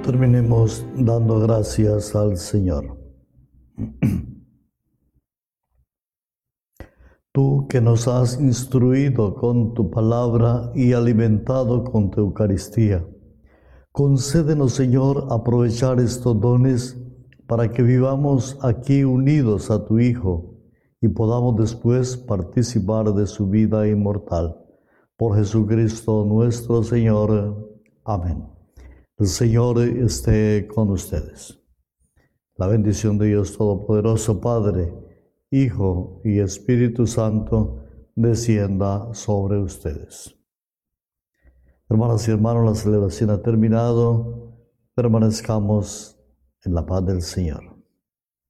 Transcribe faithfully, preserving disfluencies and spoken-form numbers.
Terminemos dando gracias al Señor. Tú que nos has instruido con tu palabra y alimentado con tu Eucaristía, concédenos, Señor, aprovechar estos dones para que vivamos aquí unidos a tu Hijo y podamos después participar de su vida inmortal. Por Jesucristo nuestro Señor. Amén. El Señor esté con ustedes. La bendición de Dios Todopoderoso, Padre, Hijo y Espíritu Santo, descienda sobre ustedes. Hermanas y hermanos, la celebración ha terminado. Permanezcamos en la paz del Señor.